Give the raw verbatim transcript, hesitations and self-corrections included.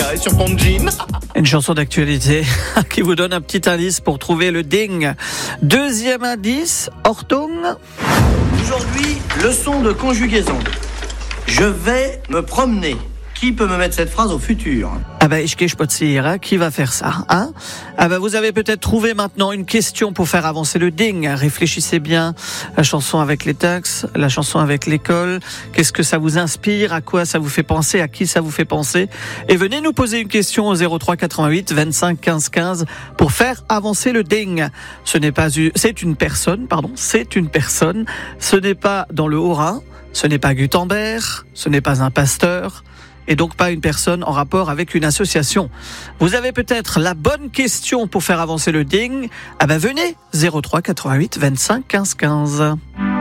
là et sur ton jean. Une chanson d'actualité qui vous donne un petit indice pour trouver le ding. Deuxième indice, Ortung. Aujourd'hui, leçon de conjugaison. Je vais me promener. Qui peut me mettre cette phrase au futur? Ah ben, ich pas de qui va faire ça, hein? Ah ben, vous avez peut-être trouvé maintenant une question pour faire avancer le ding. Réfléchissez bien. La chanson avec les taxes, la chanson avec l'école. Qu'est-ce que ça vous inspire? À quoi ça vous fait penser? À qui ça vous fait penser? Et venez nous poser une question au zéro trois quatre-vingt-huit vingt-cinq quinze quinze pour faire avancer le ding. Ce n'est pas une, c'est une personne, pardon, c'est une personne. Ce n'est pas dans le Haut-Rhin. Ce n'est pas Gutenberg. Ce n'est pas un pasteur. Et donc pas une personne en rapport avec une association. Vous avez peut-être la bonne question pour faire avancer le ding. Ah ben venez, zéro trois quatre-vingt-huit vingt-cinq quinze quinze.